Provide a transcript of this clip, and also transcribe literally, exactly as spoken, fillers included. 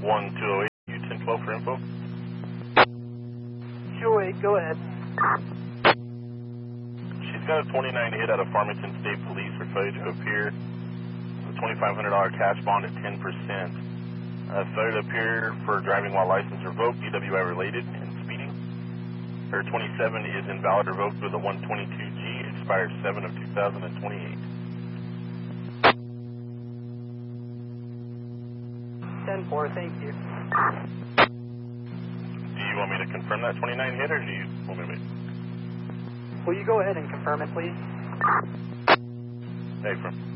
one two oh eight, U ten twelve for info. two oh eight, go ahead. She's got a twenty-nine hit out of Farmington State Police for failure to appear. A twenty-five hundred dollar cash bond at ten percent. Uh, failure to appear for driving while license revoked, D W I related, and speeding. Her twenty-seven is invalid revoked with a one twenty-two G, expired seven of two thousand twenty-eight. ten four, thank you. Do you want me to confirm that twenty-nine hit, or do you want me to wait? Will you go ahead and confirm it, please? Hey, from